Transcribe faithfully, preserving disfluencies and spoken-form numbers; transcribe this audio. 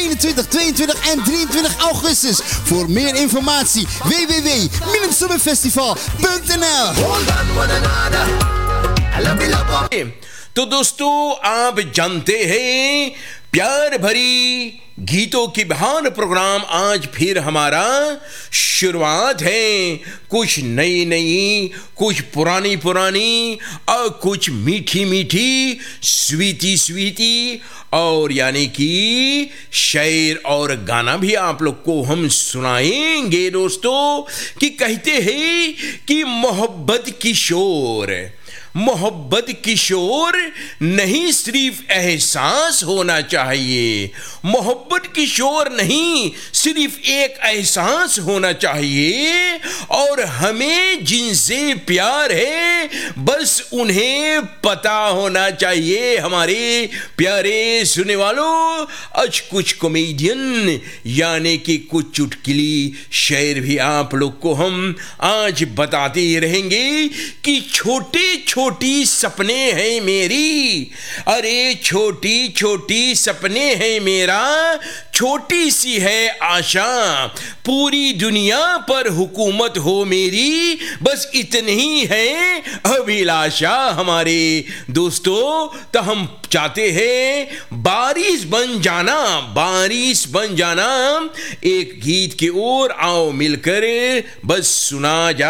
eenentwintig, tweeëntwintig en drieëntwintig augustus. Voor meer informatie w w w punt minim summer festival punt n l. तो दोस्तों आप जानते हैं प्यार भरी गीतों की बहार प्रोग्राम आज फिर हमारा शुरुआत है। कुछ नई नई, कुछ पुरानी पुरानी और कुछ मीठी मीठी, स्वीटी स्वीटी और यानी कि शेर और गाना भी आप लोग को हम सुनाएंगे दोस्तों। कि कहते हैं कि मोहब्बत की शोर, मोहब्बत की शोर नहीं सिर्फ एहसास होना चाहिए, मोहब्बत की शोर नहीं सिर्फ एक एहसास होना चाहिए। और हमें जिनसे प्यार है बस उन्हें पता होना चाहिए। हमारे प्यारे सुनने वालों, आज कुछ कॉमेडियन यानी कि कुछ चुटकुली शेर भी आप लोग को हम आज बताते रहेंगे कि छोटे छोटी सपने हैं मेरी, अरे छोटी छोटी सपने हैं मेरा, छोटी सी है आशा, पूरी दुनिया पर हुकूमत हो मेरी, बस इतनी ही है अभिलाषा। हमारे दोस्तों, तो हम चाहते हैं बारिश बन जाना, बारिश बन जाना। एक गीत की ओर आओ मिलकर बस सुना जा